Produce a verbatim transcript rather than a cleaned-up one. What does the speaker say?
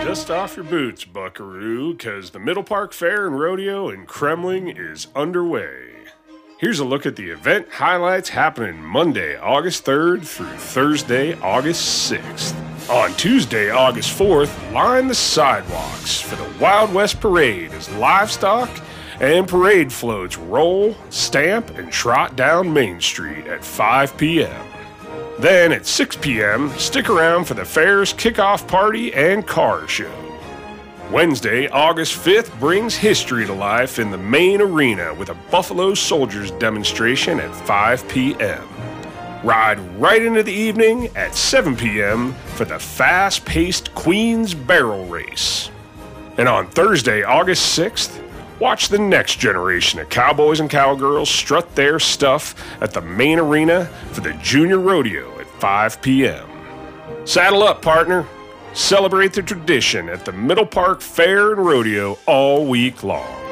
Dust off your boots, buckaroo, because the Middle Park Fair and Rodeo in Kremling is underway. Here's a look at the event highlights happening Monday, August third through Thursday, August sixth. On Tuesday, August fourth, line the sidewalks for the Wild West Parade as livestock and parade floats roll, stamp, and trot down Main Street at five p.m. Then at six p.m., stick around for the fair's kickoff party and car show. Wednesday, August fifth brings history to life in the main arena with a Buffalo Soldiers demonstration at five p.m. Ride right into the evening at seven p.m. for the fast-paced Queen's Barrel Race. And on Thursday, August sixth, watch the next generation of cowboys and cowgirls strut their stuff at the main arena for the Junior Rodeo at five p.m. Saddle up, partner. Celebrate the tradition at the Middle Park Fair and Rodeo all week long.